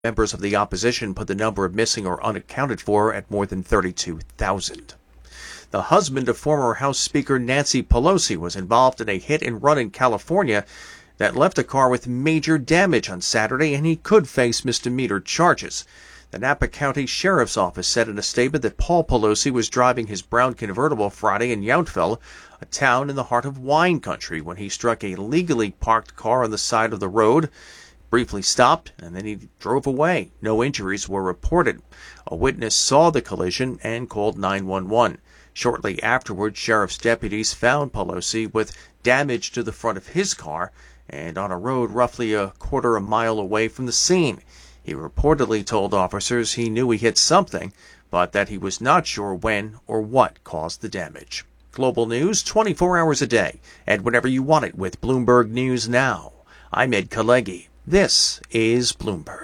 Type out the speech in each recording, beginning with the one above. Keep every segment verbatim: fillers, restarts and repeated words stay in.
Members of the opposition put the number of missing or unaccounted for at more than thirty-two thousand. The husband of former House Speaker Nancy Pelosi was involved in a hit-and-run in California that left a car with major damage on Saturday, and he could face misdemeanor charges. The Napa County Sheriff's Office said in a statement that Paul Pelosi was driving his brown convertible Friday in Yountville, a town in the heart of wine country, when he struck a legally parked car on the side of the road, briefly stopped, and then he drove away. No injuries were reported. A witness saw the collision and called nine one one. Shortly afterward, sheriff's deputies found Pelosi with damage to the front of his car and on a road roughly a quarter a mile away from the scene. He reportedly told officers he knew he hit something, but that he was not sure when or what caused the damage. Global news twenty-four hours a day and whenever you want it with Bloomberg News Now. I'm Ed Kalegi. This is Bloomberg.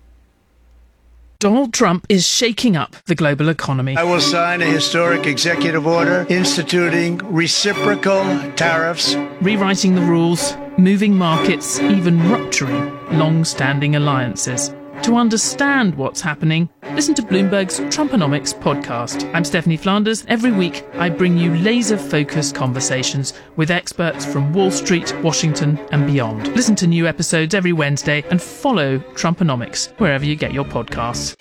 Donald Trump is shaking up the global economy. I will sign a historic executive order instituting reciprocal tariffs, rewriting the rules, moving markets, even rupturing long-standing alliances. To understand what's happening, listen to Bloomberg's Trumponomics podcast. I'm Stephanie Flanders. Every week, I bring you laser-focused conversations with experts from Wall Street, Washington, and beyond. Listen to new episodes every Wednesday and follow Trumponomics wherever you get your podcasts.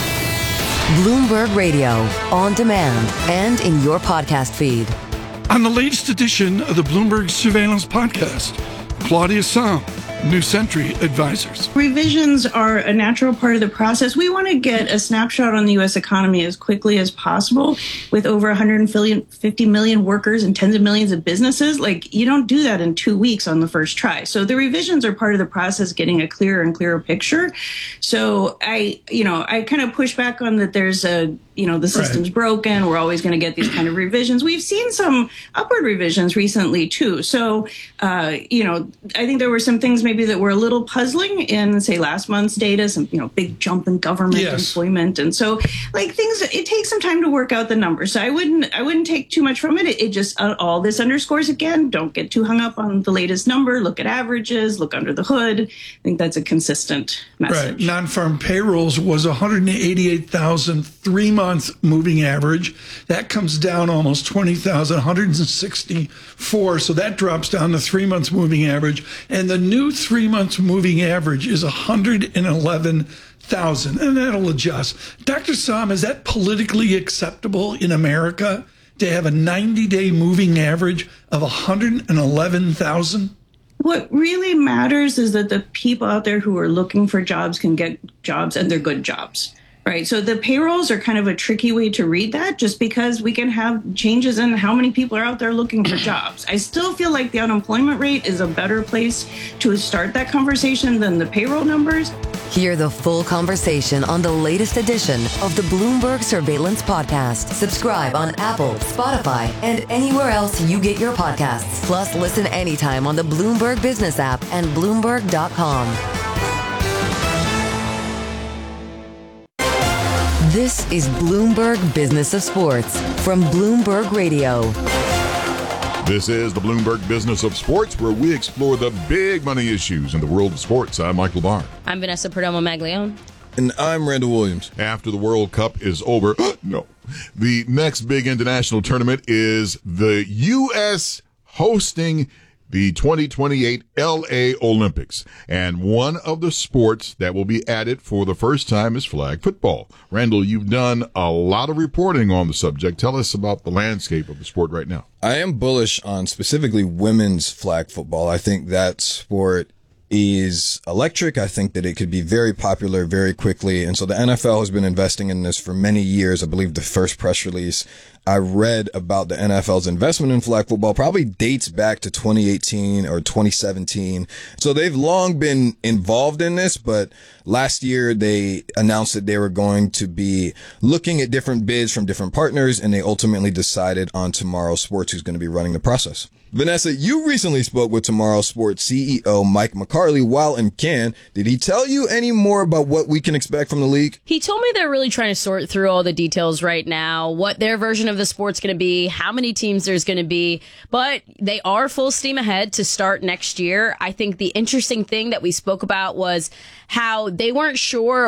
Bloomberg Radio, on demand and in your podcast feed. On the latest edition of the Bloomberg Surveillance Podcast, Claudia Sahm, New Century Advisors. Revisions are a natural part of the process. We want to get a snapshot on the U S economy as quickly as possible with over one hundred fifty million workers and tens of millions of businesses. Like, you don't do that in two weeks on the first try. So the revisions are part of the process, getting a clearer and clearer picture. So I, you know, I kind of push back on that there's a, you know, the system's right. broken. We're always going to get these kind of revisions. We've seen some upward revisions recently, too. So, uh, you know, I think there were some things maybe that were a little puzzling in, say, last month's data, some, you know, big jump in government yes. employment. And so, like, things, it takes some time to work out the numbers. So I wouldn't, I wouldn't take too much from it. It, it just, uh, all this underscores, again, don't get too hung up on the latest number. Look at averages, look under the hood. I think that's a consistent message. Right. Non-farm payrolls was one hundred eighty-eight thousand three months moving average. That comes down almost twenty thousand, one hundred sixty-four. So that drops down to three months moving average. And the new three months moving average is one hundred eleven thousand. And that'll adjust. Doctor Sahm, is that politically acceptable in America to have a ninety-day moving average of one hundred eleven thousand? What really matters is that the people out there who are looking for jobs can get jobs, and they're good jobs. Right. So the payrolls are kind of a tricky way to read that, just because we can have changes in how many people are out there looking for jobs. I still feel like the unemployment rate is a better place to start that conversation than the payroll numbers. Hear the full conversation on the latest edition of the Bloomberg Surveillance Podcast. Subscribe on Apple, Spotify, and anywhere else you get your podcasts. Plus, listen anytime on the Bloomberg Business app and Bloomberg dot com. This is Bloomberg Business of Sports from Bloomberg Radio. This is the Bloomberg Business of Sports, where we explore the big money issues in the world of sports. I'm Michael Barr. I'm Vanessa Perdomo-Maglione. And I'm Randall Williams. After the World Cup is over, no, the next big international tournament is the U S hosting the twenty twenty-eight L A Olympics. And one of the sports that will be added for the first time is flag football. Randall, you've done a lot of reporting on the subject. Tell us about the landscape of the sport right now. I am bullish on specifically women's flag football. I think that sport is electric. I think that it could be very popular very quickly. And so the N F L has been investing in this for many years. I believe the first press release I read about the N F L's investment in flag football probably dates back to twenty eighteen or twenty seventeen. So they've long been involved in this, but last year they announced that they were going to be looking at different bids from different partners, and they ultimately decided on Tomorrow Sports, who's going to be running the process. Vanessa, you recently spoke with Tomorrow Sports C E O Mike McCarley while in Cannes. Did he tell you any more about what we can expect from the league? He told me they're really trying to sort through all the details right now, what their version of the sport's going to be, how many teams there's going to be, but they are full steam ahead to start next year. I think the interesting thing that we spoke about was how they weren't sure